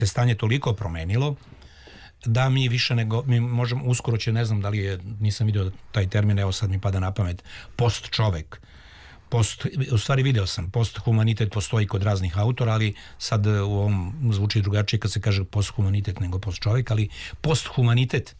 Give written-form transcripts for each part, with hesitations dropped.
se stanje toliko promenilo da mi više nego, mi možemo, uskoro će, ne znam da li je, nisam vidio taj termin, evo sad mi pada na pamet, post čovek. U stvari video sam, posthumanitet postoji kod raznih autora, ali sad u ovom zvuči drugačije kad se kaže posthumanitet nego post čovek, ali posthumanitet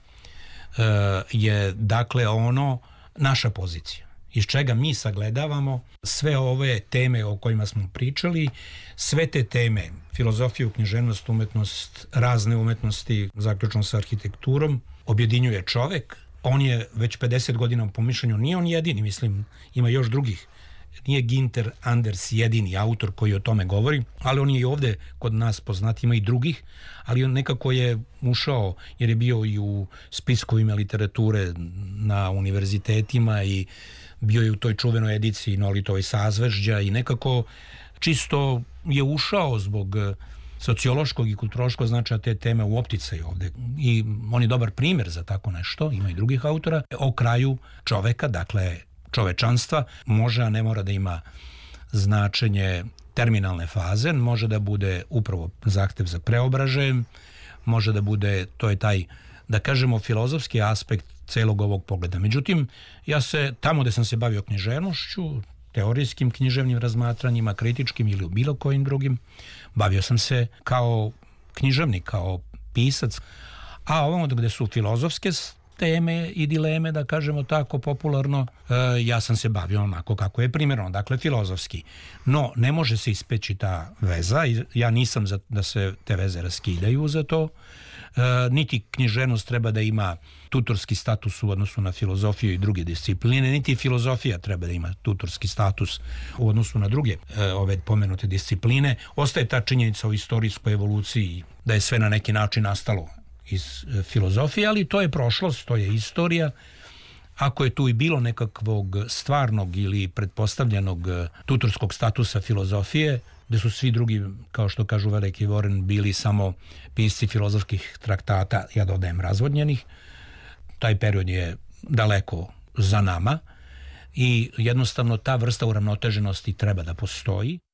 je dakle ono naša pozicija, iz čega mi sagledavamo sve ove teme o kojima smo pričali, sve te teme, filozofiju, književnost, umetnost, razne umetnosti, zaključno sa arhitekturom, objedinjuje čovek. On je već 50 godina, po mišljenju, nije on jedini, mislim, ima još drugih. Nije Günther Anders jedini autor koji o tome govori, ali on je i ovde kod nas poznat, ima i drugih, ali on nekako je ušao, jer je bio i u spiskovima literature na univerzitetima i bio je u toj čuvenoj ediciji Nolitovoj Sazvežđa i nekako čisto je ušao zbog sociološkog i kulturološkog značaja te teme u opticaj ovde. I on je dobar primer za tako nešto, ima i drugih autora, o kraju čoveka, dakle čovečanstva, može, a ne mora da ima značenje terminalne faze, može da bude upravo zahtev za preobražajem, može da bude, to je taj, da kažemo, filozofski aspekt celog ovog pogleda. Međutim, ja se, tamo gde sam se bavio književnošću, teorijskim književnim razmatranjima, kritičkim ili bilo kojim drugim, bavio sam se kao književnik, kao pisac, a ovo gde su filozofske teme i dileme, da kažemo tako popularno, ja sam se bavio onako kako je primjerno, dakle filozofski. No, ne može se ispeći ta veza, ja nisam za da se te veze raskidaju za to, niti književnost treba da ima tutorski status u odnosu na filozofiju i druge discipline, niti filozofija treba da ima tutorski status u odnosu na druge ove pomenute discipline. Ostaje ta činjenica o istorijskoj evoluciji, da je sve na neki način nastalo iz filozofije, ali to je prošlost, to je istorija. Ako je tu i bilo nekakvog stvarnog ili pretpostavljenog tutorskog statusa filozofije, gde su svi drugi, kao što kažu veliki Voren, bili samo pisci filozofskih traktata, ja dodajem razvodnjenih, taj period je daleko za nama i jednostavno ta vrsta uravnoteženosti treba da postoji.